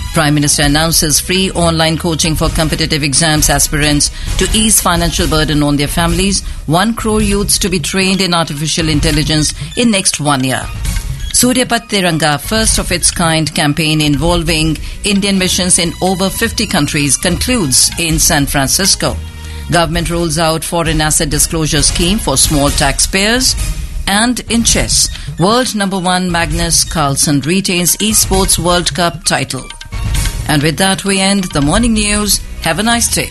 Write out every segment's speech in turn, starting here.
Prime Minister announces free online coaching for competitive exams aspirants to ease financial burden on their families. 1 crore youths to be trained in artificial intelligence in next 1 year. Suryapat Tiranga, first of its kind campaign involving Indian missions in over 50 countries, concludes in San Francisco. Government rolls out foreign asset disclosure scheme for small taxpayers. And in chess, world number 1 Magnus Carlsen retains esports World Cup title. And with that, we end the morning news. Have a nice day.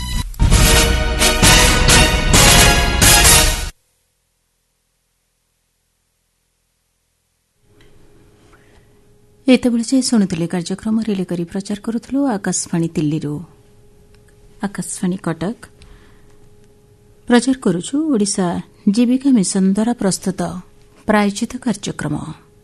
ଏତେବେଳେ ଶୁଣୁଥିଲେ କାର୍ଯ୍ୟକ୍ରମ relay କରି ପ୍ରଚାର କରୁଥିଲୁ ଆକାଶବାଣୀ ଦିଲ୍ଲୀରୁ। ଆକାଶବାଣୀ କଟକ ପ୍ରଚାର କରୁଛୁ ଓଡ଼ିଶା ଜୀବିକା ମିଶନ ଦ୍ୱାରା ପ୍ରସ୍ତୁତ ପ୍ରାୟୋଜିତ କାର୍ଯ୍ୟକ୍ରମ।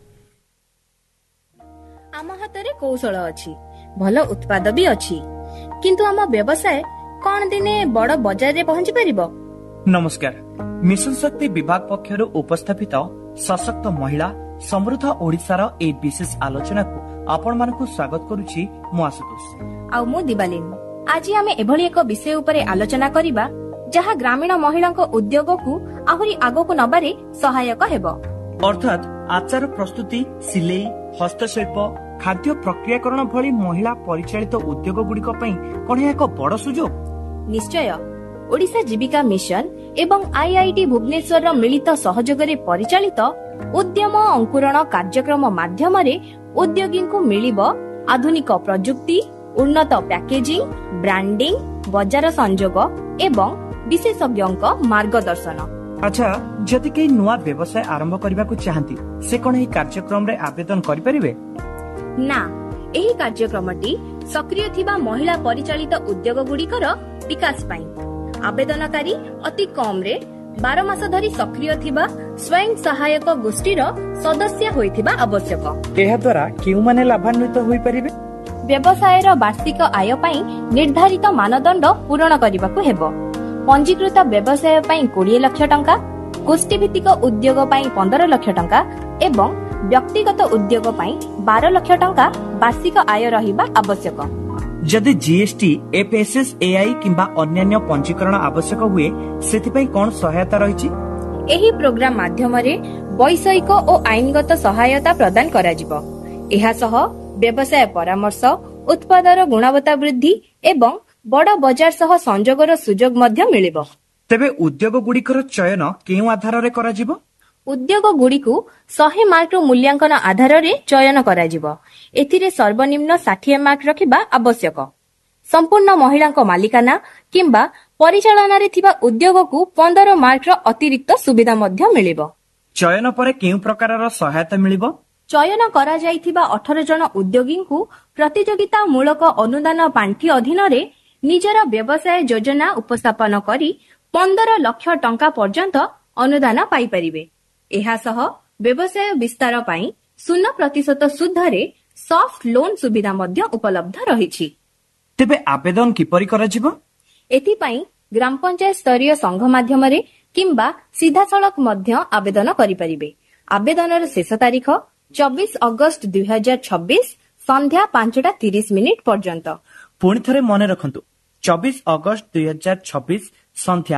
ଆମ ହାତରେ କୌଶଳ ଅଛି, ଭଲ ଉତ୍ପାଦ ବି ଅଛି, କିନ୍ତୁ ଆମ ବ୍ୟବସାୟ କଣ ଦିନେ ବଡ ବଜାରରେ ପହଞ୍ଚି ପାରିବ? ନମସ୍କାର, ମିଶନ ଶକ୍ତି ବିଭାଗ ପକ୍ଷରୁ ଉପସ୍ଥାପିତ ସଶକ୍ତ ମହିଳା ସମୃଦ୍ଧ ଓଡ଼ିଶାର ଏହି ବିଶେଷ ଆଲୋଚନାକୁ ଆପଣମାନଙ୍କୁ ସ୍ୱାଗତ କରୁଛି। ମୁଁ ଆଶୁତୋଷ ଆଉ ମୁଁ ଦିବାଲିନ। ଆଜି ଆମେ ଏଭଳି ଏକ ବିଷୟ ଉପରେ ଆଲୋଚନା କରିବା ଯାହା ଗ୍ରାମୀଣ ମହିଳାଙ୍କ ଉଦ୍ୟୋଗକୁ ଆହୁରି ଆଗକୁ ନବାରେ ସହାୟକ ହେବ, ଅର୍ଥାତ୍ ଆଚାର ପ୍ରସ୍ତୁତି, ସିଲେଇ, ହସ୍ତଶିଳ୍ପ, ଖାଦ୍ୟ ପ୍ରକ୍ରିୟାକରଣ ଭଳି ମହିଳା ପରିଚାଳିତ ଉଦ୍ୟୋଗ ଗୁଡ଼ିକ ପାଇଁ କଣ ଏହା ଏକ ବଡ଼ ସୁଯୋଗ? ନିଶ୍ଚୟ। ଓଡ଼ିଶା ଜୀବିକା ମିଶନ ଏବଂ ଆଇଆଇଟି ଭୁବନେଶ୍ୱରର ମିଳିତ ସହଯୋଗରେ ପରିଚାଳିତ ଉଦ୍ୟମ ଅଙ୍କୁରଣ କାର୍ଯ୍ୟକ୍ରମ ମାଧ୍ୟମରେ ଉଦ୍ୟୋଗୀଙ୍କୁ ମିଳିବ ଆଧୁନିକ ପ୍ରଯୁକ୍ତି, ଉନ୍ନତ ପ୍ୟାକେଜିଂ, ବ୍ରାଣ୍ଡିଂ, ବଜାର ସଂଯୋଗ ଏବଂ ବିଶେଷଜ୍ଞଙ୍କ ମାର୍ଗଦର୍ଶନ। ଆଚ୍ଛା, ଯଦି କେହି ନୂଆ ବ୍ୟବସାୟ ଆରମ୍ଭ କରିବାକୁ ଚାହାନ୍ତି, ସେ କଣ ଏହି କାର୍ଯ୍ୟକ୍ରମରେ ଆବେଦନ କରିପାରିବେ? ନା, ଏହି କାର୍ଯ୍ୟକ୍ରମଟି ସକ୍ରିୟ ଥିବା ମହିଳା ପରିଚାଳିତ ଉଦ୍ୟୋଗ ଗୁଡ଼ିକର ବିକାଶ ପାଇଁ। ଆବେଦନକାରୀ ଅତି କମରେ 12 ମାସ ଧରି ସକ୍ରିୟ ଥିବା ସ୍ୱୟଂ ସହାୟକ ଗୋଷ୍ଠୀର ସଦସ୍ୟ ହୋଇଥିବା ଆବଶ୍ୟକ। ଏହା ଦ୍ୱାରା କେଉଁମାନେ ଲାଭାନ୍ୱିତ ହୋଇପାରିବେ? ବ୍ୟବସାୟର ବାର୍ଷିକ ଆୟ ପାଇଁ ନିର୍ଦ୍ଧାରିତ ମାନଦଣ୍ଡ ପୂରଣ କରିବାକୁ ହେବ। ପଞ୍ଜୀକୃତ ବ୍ୟବସାୟ ପାଇଁ 20 ଲକ୍ଷ ଟଙ୍କା, ଗୋଷ୍ଠୀଭିତ୍ତିକ ଉଦ୍ୟୋଗ ପାଇଁ 15 ଲକ୍ଷ ଟଙ୍କା ଏବଂ ବ୍ୟକ୍ତିଗତ ଉଦ୍ୟୋଗ ପାଇଁ 12 ଲକ୍ଷ ଟଙ୍କା ବାର୍ଷିକ ଆୟ ରହିବା ଆବଶ୍ୟକ। ଯଦି ଜିଏସ୍ଟି, ଏଫ୍ଏସ୍ଏସ୍ଏଆଇ କିମ୍ବା ଅନ୍ୟାନ୍ୟ ପଞ୍ଜୀକରଣ ଆବଶ୍ୟକ ହୁଏ, ସେଥିପାଇଁ କଣ ସହାୟତା ରହିଛି? ଏହି ପ୍ରୋଗ୍ରାମ ମାଧ୍ୟମରେ ବୈଷୟିକ ଓ ଆଇନଗତ ସହାୟତା ପ୍ରଦାନ କରାଯିବ। ଏହା ସହ ବ୍ୟବସାୟ ପରାମର୍ଶ, ଉତ୍ପାଦର ଗୁଣବତ୍ତା ବୃଦ୍ଧି ଏବଂ ବଡ଼ ବଜାର ସହ ସଂଯୋଗର ସୁଯୋଗ ମଧ୍ୟ ମିଳିବ। ତେବେ ଉଦ୍ୟୋଗ ଗୁଡ଼ିକର ଚୟନ କେଉଁ ଆଧାରରେ କରାଯିବ? ଉଦ୍ୟୋଗ ଗୁଡ଼ିକୁ 100 ମାର୍କର ମୂଲ୍ୟାଙ୍କନ ଆଧାରରେ ଚୟନ କରାଯିବ। ଏଥିରେ ସର୍ବନିମ୍ନ 60 ମାର୍କ ରଖିବା ଆବଶ୍ୟକ। ସମ୍ପୂର୍ଣ୍ଣ ମହିଳାଙ୍କ ମାଲିକାନା କିମ୍ବା ପରିଚାଳନାରେ ଥିବା ଉଦ୍ୟୋଗକୁ 15 ମାର୍କର ଅତିରିକ୍ତ ସୁବିଧା ମଧ୍ୟ ମିଳିବ। ଚୟନ ପରେ କେଉଁ ପ୍ରକାରର ସହାୟତା ମିଳିବ? ଚୟନ କରାଯାଇଥିବା 18 ଜଣ ଉଦ୍ୟୋଗୀଙ୍କୁ ପ୍ରତିଯୋଗିତା ମୂଳକ ଅନୁଦାନ ପାଣ୍ଠି ଅଧୀନରେ ନିଜର ବ୍ୟବସାୟ ଯୋଜନା ଉପସ୍ଥାପନ କରି 15 ଲକ୍ଷ ଟଙ୍କା ପର୍ଯ୍ୟନ୍ତ ଅନୁଦାନ ପାଇପାରିବେ। ଏହା ସହ ବ୍ୟବସାୟ ବିସ୍ତାର ପାଇଁ 0% ସୁଧରେ ସଫ୍ଟ ଲୋନ୍ ସୁବିଧା ମଧ୍ୟ ଉପଲବ୍ଧ ରହିଛି। ତେବେ ଆବେଦନ କିପରି କରାଯିବ? ଏଥିପାଇଁ ଗ୍ରାମ ପଞ୍ଚାୟତ ସ୍ତରୀୟ ସଂଘ ମାଧ୍ୟମରେ କିମ୍ବା ସିଧାସଳଖ ମଧ୍ୟ ଆବେଦନ କରିପାରିବେ। ଆବେଦନର ଶେଷ ତାରିଖ 24 ଅଗଷ୍ଟ 2026 ସନ୍ଧ୍ୟା 5:30 ପର୍ଯ୍ୟନ୍ତ। ପୁଣି ଥରେ ମନେ ରଖନ୍ତୁ, 24 ଅଗଷ୍ଟ 2026 ସନ୍ଧ୍ୟା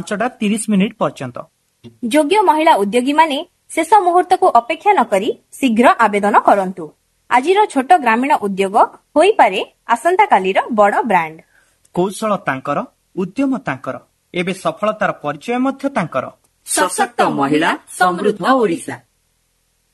5:30 ପର୍ଯ୍ୟନ୍ତ। ଯୋଗ୍ୟ ମହିଳା ଉଦ୍ୟୋଗୀମାନେ ଶେଷ ମୁହୂର୍ତ୍ତକୁ ଅପେକ୍ଷା ନ କରି ଶୀଘ୍ର ଆବେଦନ କରନ୍ତୁ। ଆଜିର ଛୋଟ ଗ୍ରାମୀଣ ଉଦ୍ୟୋଗ ହୋଇପାରେ ଆସନ୍ତାକାଲିର ବଡ଼ ବ୍ରାଣ୍ଡ। କୌଶଳ ତାଙ୍କର, ଉଦ୍ୟମ ତାଙ୍କର, ଏବେ ସଫଳତାର ପରିଚୟ ମଧ୍ୟ ତାଙ୍କର। ସଶକ୍ତ ମହିଳା, ସମୃଦ୍ଧ ଓଡ଼ିଶା।